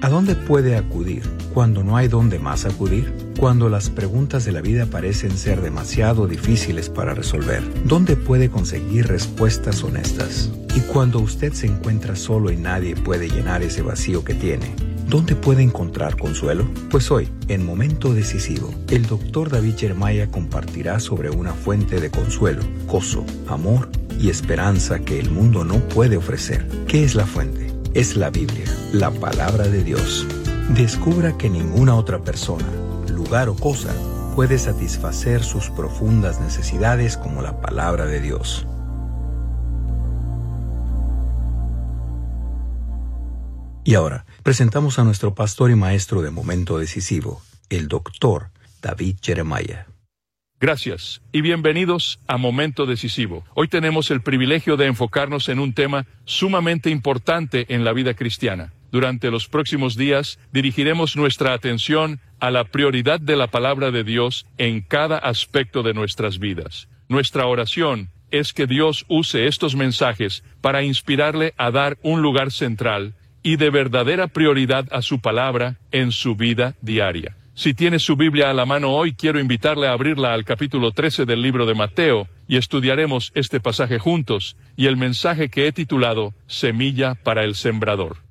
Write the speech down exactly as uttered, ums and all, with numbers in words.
¿A dónde puede acudir cuando no hay dónde más acudir? Cuando las preguntas de la vida parecen ser demasiado difíciles para resolver, ¿dónde puede conseguir respuestas honestas? Y cuando usted se encuentra solo y nadie puede llenar ese vacío que tiene, ¿dónde puede encontrar consuelo? Pues hoy, en Momento Decisivo, el doctor David Jeremiah compartirá sobre una fuente de consuelo, gozo, amor y esperanza que el mundo no puede ofrecer. ¿Qué es la fuente? Es la Biblia, la palabra de Dios. Descubra que ninguna otra persona, lugar o cosa puede satisfacer sus profundas necesidades como la palabra de Dios. Y ahora, presentamos a nuestro pastor y maestro de Momento Decisivo, el doctor David Jeremiah. Gracias y bienvenidos a Momento Decisivo. Hoy tenemos el privilegio de enfocarnos en un tema sumamente importante en la vida cristiana. Durante los próximos días dirigiremos nuestra atención a la prioridad de la palabra de Dios en cada aspecto de nuestras vidas. Nuestra oración es que Dios use estos mensajes para inspirarle a dar un lugar central y de verdadera prioridad a su palabra en su vida diaria. Si tiene su Biblia a la mano hoy, quiero invitarle a abrirla al capítulo trece del libro de Mateo y estudiaremos este pasaje juntos y el mensaje que he titulado Semilla para el Sembrador.